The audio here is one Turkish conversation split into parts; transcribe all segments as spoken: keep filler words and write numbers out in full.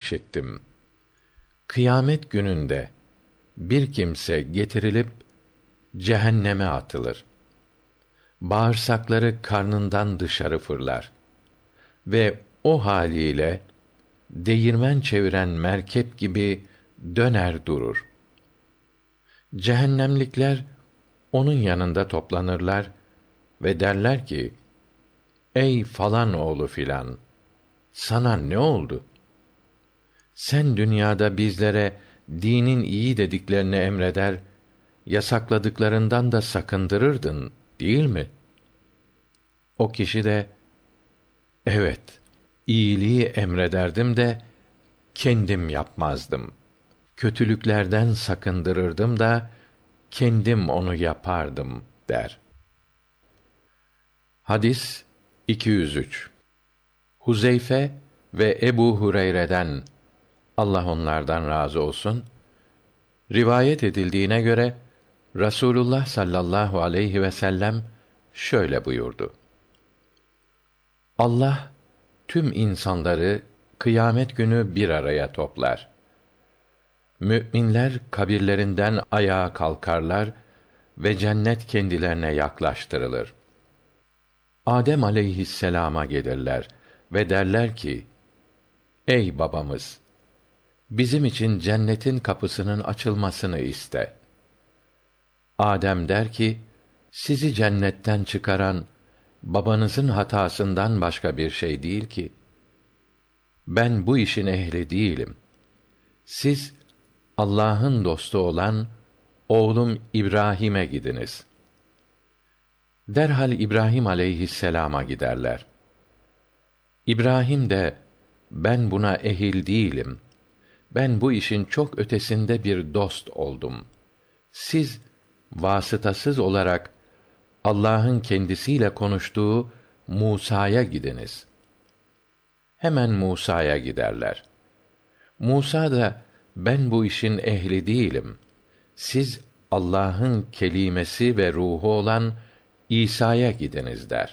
işittim. Kıyamet gününde bir kimse getirilip cehenneme atılır. Bağırsakları karnından dışarı fırlar ve o haliyle değirmen çeviren merkep gibi döner durur. Cehennemlikler onun yanında toplanırlar ve derler ki: Ey falan oğlu filan, sana ne oldu? Sen dünyada bizlere dinin iyi dediklerini emreder, yasakladıklarından da sakındırırdın, değil mi? O kişi de, evet, iyiliği emrederdim de kendim yapmazdım. Kötülüklerden sakındırırdım da kendim onu yapardım der. Hadis iki yüz üç. Huzeyfe ve Ebu Hureyre'den, Allah onlardan razı olsun, rivayet edildiğine göre Rasulullah sallallahu aleyhi ve sellem şöyle buyurdu: Allah tüm insanları kıyamet günü bir araya toplar. Mü'minler kabirlerinden ayağa kalkarlar ve cennet kendilerine yaklaştırılır. Adem aleyhisselama gelirler ve derler ki: Ey babamız! Bizim için cennetin kapısının açılmasını iste. Adem der ki: Sizi cennetten çıkaran babanızın hatasından başka bir şey değil ki. Ben bu işin ehli değilim. Siz Allah'ın dostu olan oğlum İbrahim'e gidiniz. Derhal İbrahim aleyhisselama giderler. İbrahim de, ben buna ehil değilim. Ben bu işin çok ötesinde bir dost oldum. Siz vasıtasız olarak Allah'ın kendisiyle konuştuğu Musa'ya gidiniz. Hemen Musa'ya giderler. Musa da, ben bu işin ehli değilim. Siz Allah'ın kelimesi ve ruhu olan İsa'ya gidiniz der.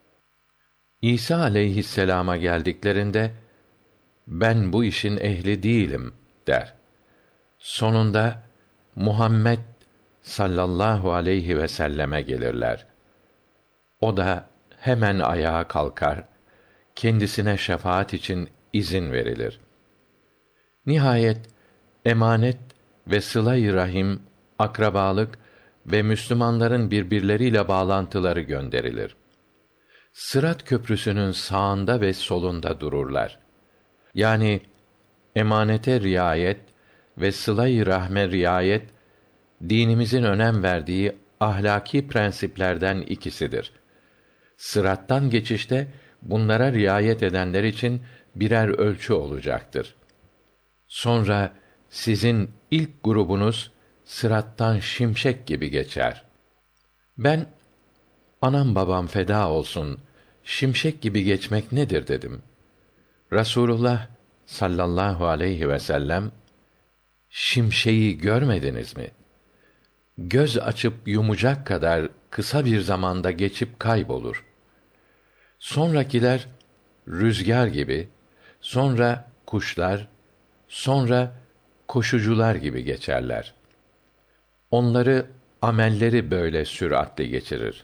İsa aleyhisselama geldiklerinde, ben bu işin ehli değilim der. Sonunda Muhammed sallallahu aleyhi ve selleme gelirler. O da hemen ayağa kalkar, kendisine şefaat için izin verilir. Nihayet emanet ve sıla-i rahim, akrabalık ve Müslümanların birbirleriyle bağlantıları gönderilir. Sırat köprüsünün sağında ve solunda dururlar. Yani emanete riayet ve sıla-i rahme riayet, dinimizin önem verdiği ahlaki prensiplerden ikisidir. Sırattan geçişte bunlara riayet edenler için birer ölçü olacaktır. Sonra sizin ilk grubunuz sırattan şimşek gibi geçer. Ben, anam babam feda olsun, şimşek gibi geçmek nedir dedim. Rasulullah sallallahu aleyhi ve sellem, şimşeği görmediniz mi? Göz açıp yumacak kadar kısa bir zamanda geçip kaybolur. Sonrakiler rüzgar gibi, sonra kuşlar, sonra koşucular gibi geçerler. Onları amelleri böyle süratli geçirir.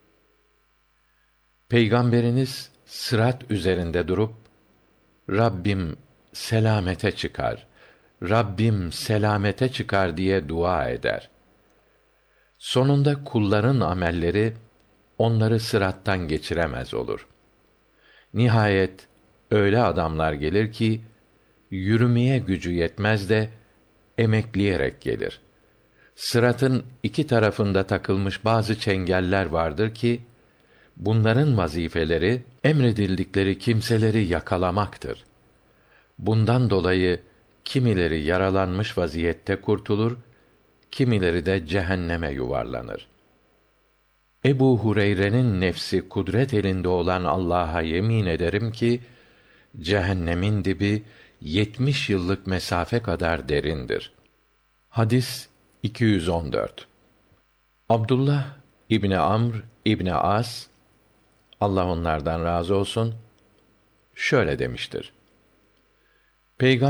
Peygamberiniz sırat üzerinde durup, Rabbim selamete çıkar, Rabbim selamete çıkar diye dua eder. Sonunda kulların amelleri onları sırattan geçiremez olur. Nihayet öyle adamlar gelir ki yürümeye gücü yetmez de emekleyerek gelir. Sıratın iki tarafında takılmış bazı çengeller vardır ki bunların vazifeleri emredildikleri kimseleri yakalamaktır. Bundan dolayı kimileri yaralanmış vaziyette kurtulur, kimileri de cehenneme yuvarlanır. Ebu Hureyre'nin nefsi kudret elinde olan Allah'a yemin ederim ki cehennemin dibi yetmiş yıllık mesafe kadar derindir. Hadis iki yüz on dört. Abdullah İbni Amr İbni As, Allah onlardan razı olsun, şöyle demiştir: Peygamber